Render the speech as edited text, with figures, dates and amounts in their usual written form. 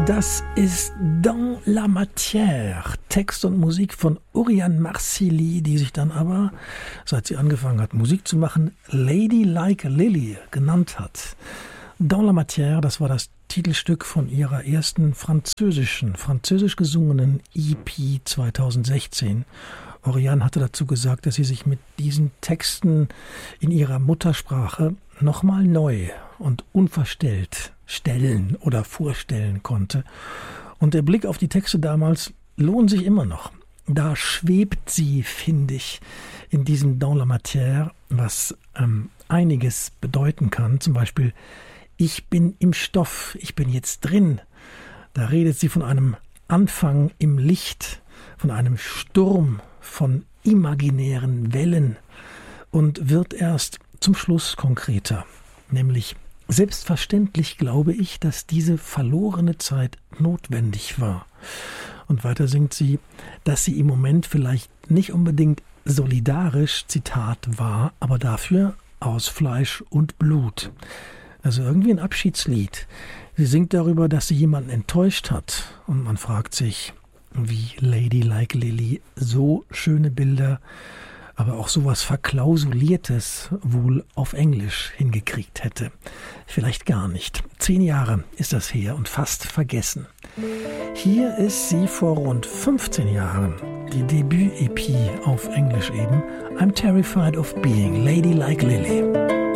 Das ist Dans la Matière, Text und Musik von Oriane Marcilly, die sich dann aber, seit sie angefangen hat, Musik zu machen, Lady Like Lily genannt hat. Dans la Matière, das war das Titelstück von ihrer ersten französisch gesungenen EP 2016. Oriane hatte dazu gesagt, dass sie sich mit diesen Texten in ihrer Muttersprache nochmal neu und unverstellt stellen oder vorstellen konnte. Und der Blick auf die Texte damals lohnt sich immer noch. Da schwebt sie, finde ich, in diesem Dans la Matière, was einiges bedeuten kann. Zum Beispiel, ich bin im Stoff, ich bin jetzt drin. Da redet sie von einem Anfang im Licht, von einem Sturm, von imaginären Wellen und wird erst zum Schluss konkreter, nämlich selbstverständlich glaube ich, dass diese verlorene Zeit notwendig war. Und weiter singt sie, dass sie im Moment vielleicht nicht unbedingt solidarisch, Zitat, war, aber dafür aus Fleisch und Blut. Also irgendwie ein Abschiedslied. Sie singt darüber, dass sie jemanden enttäuscht hat und man fragt sich, wie Lady Like Lily so schöne Bilder, aber auch sowas Verklausuliertes wohl auf Englisch hingekriegt hätte. Vielleicht gar nicht. 10 Jahre ist das her und fast vergessen. Hier ist sie vor rund 15 Jahren, die Debüt-EP auf Englisch eben, I'm Terrified of Being Lady Like Lily.